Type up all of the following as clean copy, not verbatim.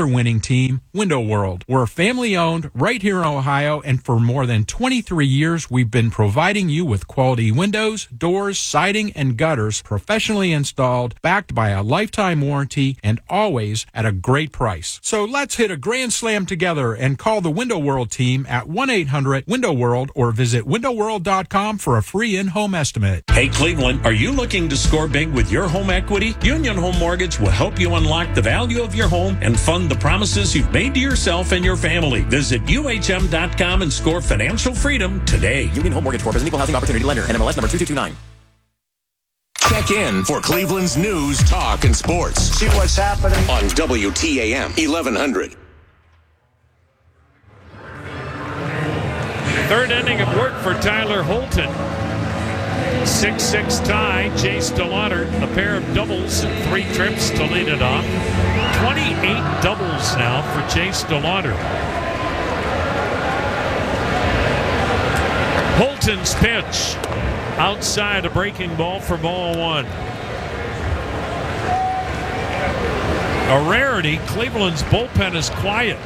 another winning team, Window World. We're family-owned right here in Ohio, and for more than 23 years, we've been providing you with quality windows, doors, siding, and gutters professionally installed, backed by a lifetime warranty, and always at a great price. So let's hit a grand slam together and call the Window World team at 1-800-WINDOW-WORLD or visit windowworld.com for a free in-home estimate. Hey, Cleveland, are you looking to score big with your home equity? Union Home Mortgage will help you unlock the value of your home and fund the promises you've made to yourself and your family. Visit UHM.com and score financial freedom today. Union Home Mortgage Corp is an equal housing opportunity lender. NMLS number 2229. Check in for Cleveland's news, talk, and sports. See what's happening on WTAM 1100. Third inning of work for Tyler Holton. 6-6 tie. Chase DeLauder, a pair of doubles and 3 trips to lead it off. 28 doubles now for Chase DeLauder. Holton's pitch. Outside, a breaking ball for ball 1. A rarity. Cleveland's bullpen is quiet.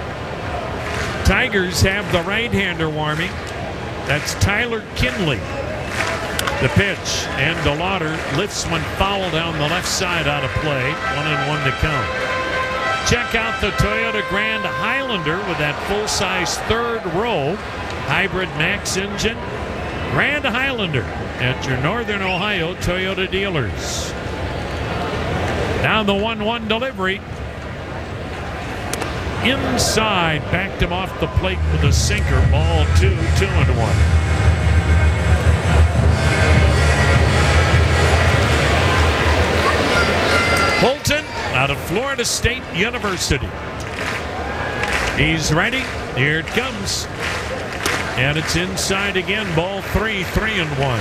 Tigers have the right-hander warming. That's Tyler Kinley. The pitch, and DeLauder lifts one foul down the left side out of play. 1-1 to count. Check out the Toyota Grand Highlander with that full-size third row hybrid max engine. Grand Highlander at your Northern Ohio Toyota dealers. Now the 1-1 delivery. Inside, backed him off the plate with a sinker. Ball 2, 2-1. Holton out of Florida State University. He's ready. Here it comes. And it's inside again. Ball 3, 3-1.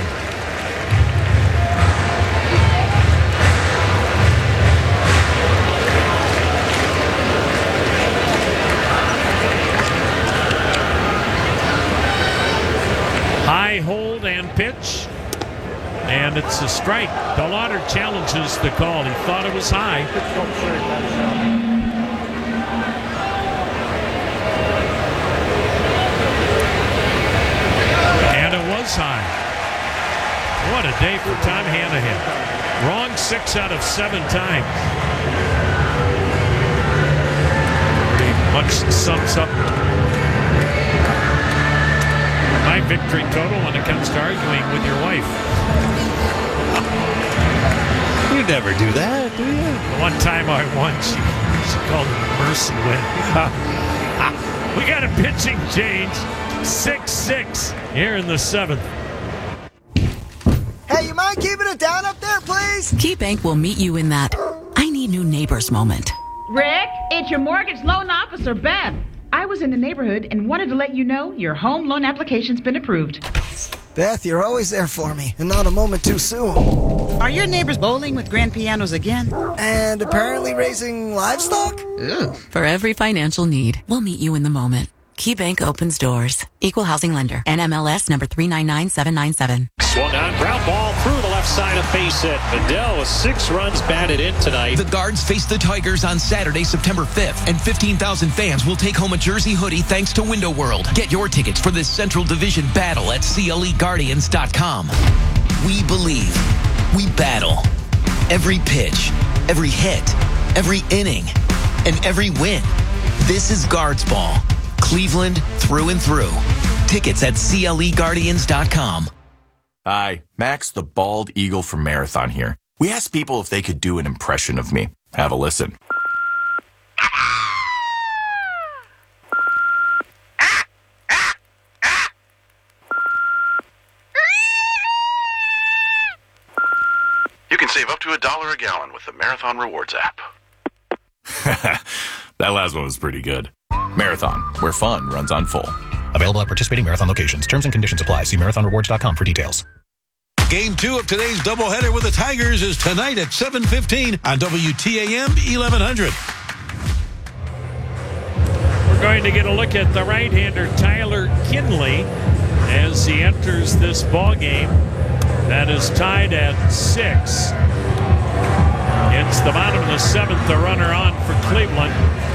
High hold and pitch. And it's a strike. DeLauder challenges the call. He thought it was high. And it was high. What a day for Tom Hanahan. Wrong 6 out of 7 times. Pretty much sums up my victory total when it comes to arguing with your wife. You never do that, do you? One time I won, she called it a mercy win. We got a pitching change. 6-6 here in the 7th. Hey, you mind keeping it down up there, please? KeyBank will meet you in that I need new neighbors moment. Rick, it's your mortgage loan officer, Beth. I was in the neighborhood and wanted to let you know your home loan application's been approved. Beth, you're always there for me, and not a moment too soon. Are your neighbors bowling with grand pianos again? And apparently raising livestock? Ew. For every financial need, we'll meet you in the moment. KeyBank opens doors. Equal housing lender. NMLS number 399797. Swung on, ground ball through the left side of base hit. Vidal with 6 runs batted in tonight. The Guards face the Tigers on Saturday, September 5th, and 15,000 fans will take home a jersey hoodie thanks to Window World. Get your tickets for this Central Division battle at CLEGuardians.com. We believe. We battle. Every pitch, every hit, every inning, and every win. This is Guards Ball. Cleveland through and through. Tickets at CLEGuardians.com. Hi, Max the Bald Eagle from Marathon here. We asked people if they could do an impression of me. Have a listen. You can save up to $1 a gallon with the Marathon Rewards app. That last one was pretty good. Marathon, where fun runs on full. Available at participating Marathon locations. Terms and conditions apply. See marathonrewards.com for details. Game 2 of today's doubleheader with the Tigers is tonight at 7:15 on WTAM 1100. We're going to get a look at the right-hander Tyler Kinley as he enters this ball game. That is tied at 6. It's the bottom of the 7th, the runner on for Cleveland.